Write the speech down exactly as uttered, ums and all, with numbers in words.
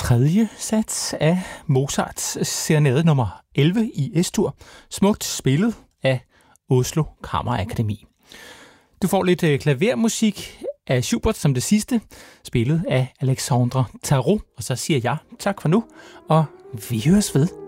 tredje sats af Mozarts serenade nummer elleve i S-dur, smukt spillet af Oslo Kammerakademi. Du får lidt klavermusik af Schubert som det sidste, spillet af Alexandre Tarot, og så siger jeg tak for nu, og vi høres ved.